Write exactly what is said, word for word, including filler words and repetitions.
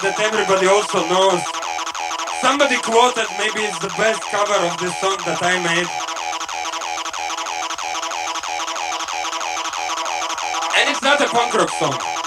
that everybody also knows. Somebody quoted maybe it's the best cover of this song that I made. And it's not a punk rock song.